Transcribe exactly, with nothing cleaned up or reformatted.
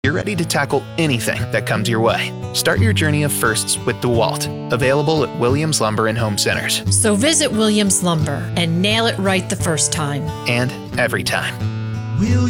you're ready to tackle anything that comes your way. Start your journey of firsts with DeWalt, available at Williams Lumber and Home Centers. So visit Williams Lumber and nail it right the first time. And every time. Williams.